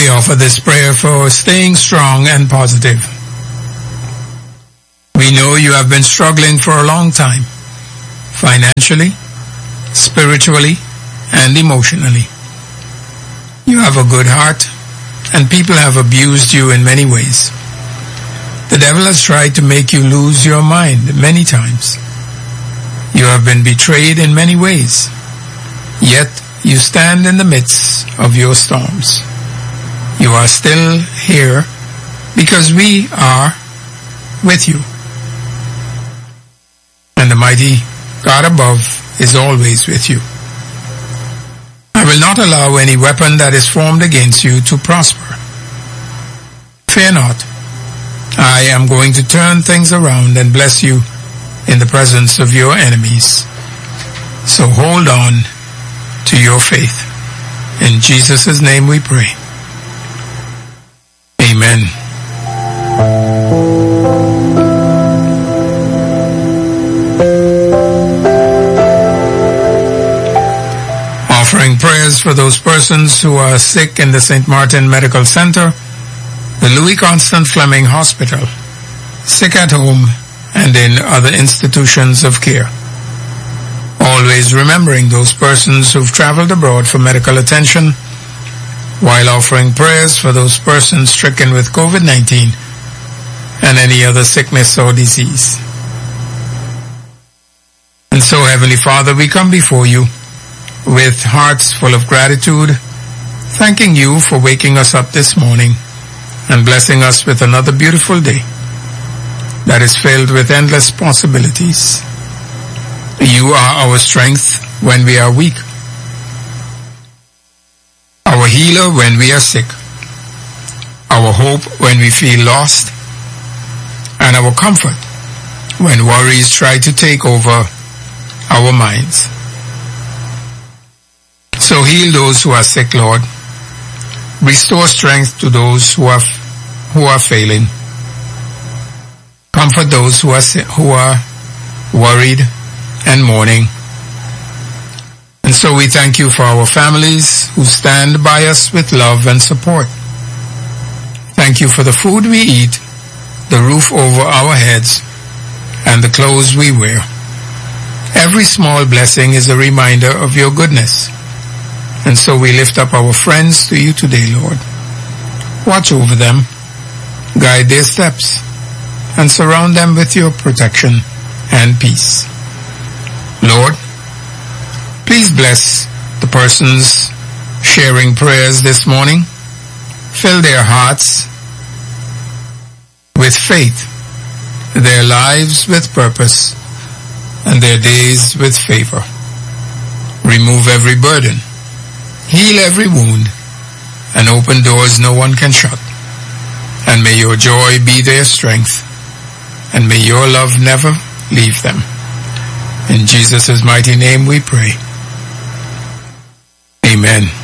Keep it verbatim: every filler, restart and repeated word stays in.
offer this prayer for staying strong and positive. We know you have been struggling for a long time, financially, spiritually, and emotionally. You have a good heart, and people have abused you in many ways. The devil has tried to make you lose your mind many times. You have been betrayed in many ways, yet you stand in the midst of your storms. You are still here because we are with you. And the mighty God above is always with you. I will not allow any weapon that is formed against you to prosper. Fear not. I am going to turn things around and bless you in the presence of your enemies. So hold on to your faith. In Jesus' name we pray. Amen. Offering prayers for those persons who are sick in the Saint Martin Medical Center, the Louis Constant Fleming Hospital, sick at home, and in other institutions of care. Always remembering those persons who've traveled abroad for medical attention, while offering prayers for those persons stricken with COVID nineteen and any other sickness or disease. And so, Heavenly Father, we come before you with hearts full of gratitude, thanking you for waking us up this morning and blessing us with another beautiful day that is filled with endless possibilities. You are our strength when we are weak, our healer when we are sick, our hope when we feel lost, and our comfort when worries try to take over our minds. So heal those who are sick, Lord. Restore strength to those who are who are failing. Comfort those who are who are worried and mourning. And so we thank you for our families who stand by us with love and support. Thank you for the food we eat, the roof over our heads, and the clothes we wear. Every small blessing is a reminder of your goodness. And so we lift up our friends to you today, Lord. Watch over them, guide their steps, and surround them with your protection and peace. Lord, please bless the persons sharing prayers this morning. Fill their hearts with faith, their lives with purpose, and their days with favor. Remove every burden, heal every wound, and open doors no one can shut. And may your joy be their strength, and may your love never leave them. In Jesus' mighty name we pray. Amen.